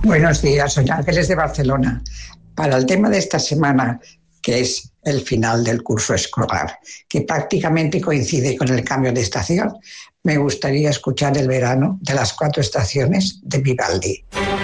Buenos días, soy Ángeles de Barcelona. Para el tema de esta semana, que es el final del curso escolar, que prácticamente coincide con el cambio de estación, me gustaría escuchar El verano de las 4 estaciones de Vivaldi.